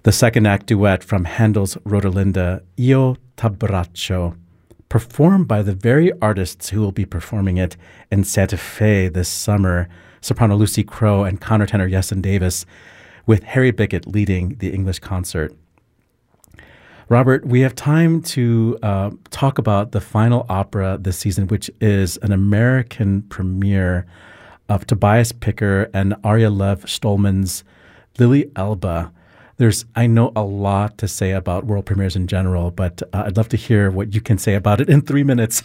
the second act duet from Handel's Rodelinda, Io t'abbraccio, performed by the very artists who will be performing it in Santa Fe this summer, soprano Lucy Crowe and countertenor Yeson Davis, with Harry Bickett leading the English concert. Robert, we have time to talk about the final opera this season, which is an American premiere of Tobias Picker and Arya Lev Stolman's Lily Elba. There's, I know, a lot to say about world premieres in general, but I'd love to hear what you can say about it in 3 minutes.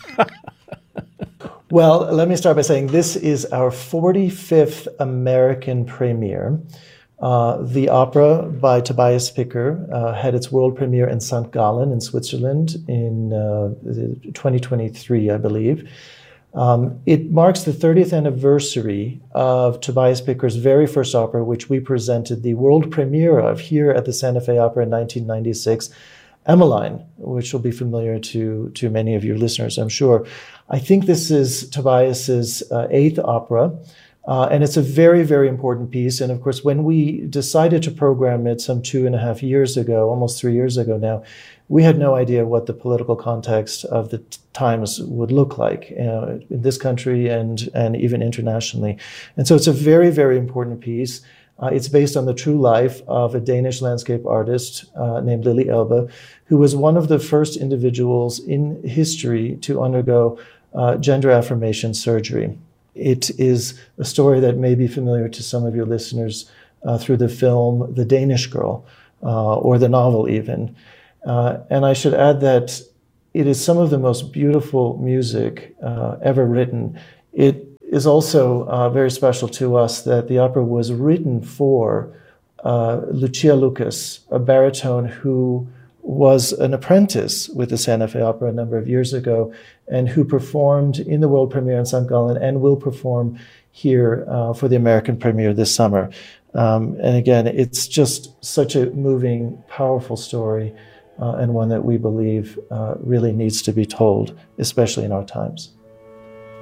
Well, let me start by saying this is our 45th American premiere. The opera by Tobias Picker had its world premiere in St. Gallen in Switzerland in 2023, I believe. It marks the 30th anniversary of Tobias Picker's very first opera, which we presented the world premiere of here at the Santa Fe Opera in 1996, Emmeline, which will be familiar to many of your listeners, I'm sure. I think this is Tobias's eighth opera. And it's a very, very important piece. And of course, when we decided to program it some 2.5 years ago, almost 3 years ago now, we had no idea what the political context of the times would look like in this country and even internationally. And so it's a very, very important piece. It's based on the true life of a Danish landscape artist named Lily Elbe, who was one of the first individuals in history to undergo gender affirmation surgery. It is a story that may be familiar to some of your listeners through the film The Danish Girl, or the novel even. And I should add that it is some of the most beautiful music ever written. It is also very special to us that the opera was written for Lucia Lucas, a baritone who was an apprentice with the Santa Fe Opera a number of years ago, and who performed in the world premiere in St. Gallen and will perform here for the American premiere this summer. And again, it's just such a moving, powerful story, and one that we believe really needs to be told, especially in our times.